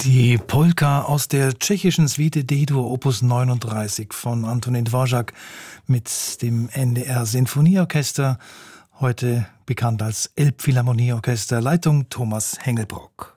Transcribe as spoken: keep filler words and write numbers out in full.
Die Polka aus der tschechischen Suite D-Dur Opus neununddreißig von Antonín Dvořák mit dem N D R Sinfonieorchester, heute bekannt als Elbphilharmonieorchester, Leitung Thomas Hengelbrock.